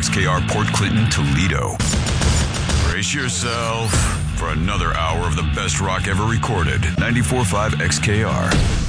WXKR Port Clinton, Toledo. Brace yourself for another hour of the best rock ever recorded. 94.5 XKR.